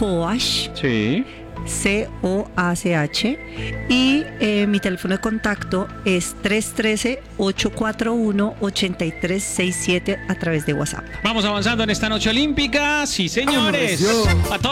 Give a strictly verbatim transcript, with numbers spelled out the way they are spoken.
Coach. Sí. C O A C H. Y eh, mi teléfono de contacto es tres uno tres, ocho cuatro uno, ocho tres seis siete a través de WhatsApp. Vamos avanzando en esta noche olímpica. Sí, señores. A todos